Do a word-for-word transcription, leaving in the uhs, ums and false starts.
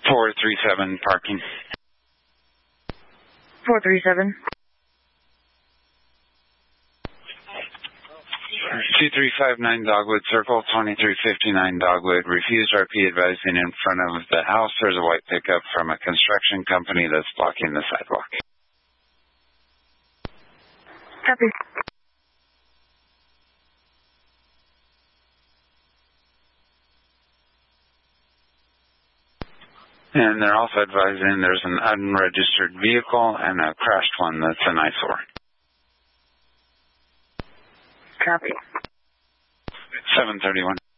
four three seven, parking. four three seven. two three five nine Dogwood Circle, twenty-three fifty-nine Dogwood. Refused R P advising in front of the house. There's a white pickup from a construction company that's blocking the sidewalk. Copy. And they're also advising there's an unregistered vehicle and a crashed one that's an eyesore. Copy. seven thirty-one.